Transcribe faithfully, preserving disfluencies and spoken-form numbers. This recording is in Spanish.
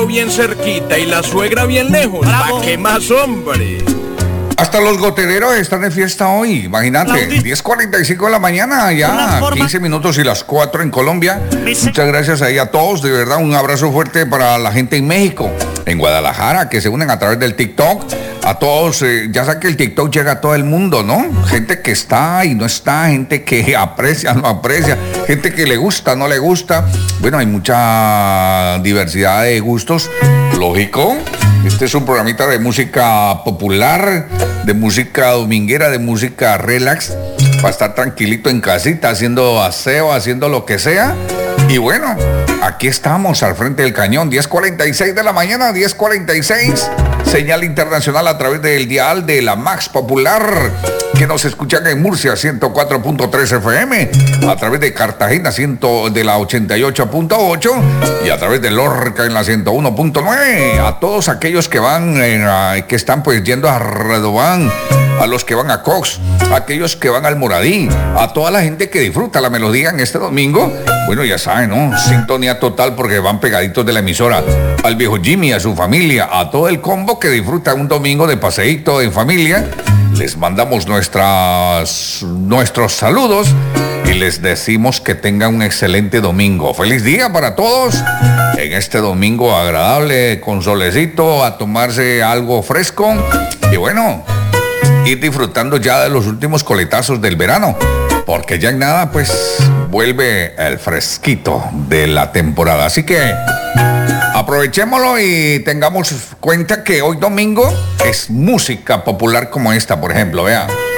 bien cerquita y la suegra bien lejos. ¿Para qué más, hombre? Hasta los gotereros están de fiesta hoy, imagínate, diez cuarenta y cinco de la mañana, ya quince minutos y las cuatro en Colombia. Muchas gracias ahí a todos, de verdad, un abrazo fuerte para la gente en México, en Guadalajara, que se unen a través del TikTok. A todos, eh, ya saben que el TikTok llega a todo el mundo, ¿no? Gente que está y no está, gente que aprecia, no aprecia, gente que le gusta, no le gusta. Bueno, hay mucha diversidad de gustos, lógico. Este es un programita de música popular, de música dominguera, de música relax, para estar tranquilito en casita, haciendo aseo, haciendo lo que sea. Y bueno, aquí estamos al frente del cañón, diez cuarenta y seis de la mañana, diez cuarenta y seis, señal internacional a través del dial de la Max Popular, que nos escuchan en Murcia ciento cuatro punto tres F M, a través de Cartagena cien de la ochenta y ocho punto ocho y a través de Lorca en la ciento uno punto nueve. A todos aquellos que van, eh, que están pues yendo a Redobán, a los que van a Cox, a aquellos que van al Moradí, a toda la gente que disfruta la melodía en este domingo. Bueno, ya saben, ¿no? Sintonía total porque van pegaditos de la emisora. Al viejo Jimmy, a su familia, a todo el combo que disfruta un domingo de paseíto en familia. Les mandamos nuestras, nuestros saludos y les decimos que tengan un excelente domingo. Feliz día para todos en este domingo agradable, con solecito, a tomarse algo fresco y bueno, ir disfrutando ya de los últimos coletazos del verano, porque ya en nada pues vuelve el fresquito de la temporada. Así que aprovechémoslo y tengamos cuenta que hoy domingo es música popular como esta, por ejemplo, vean.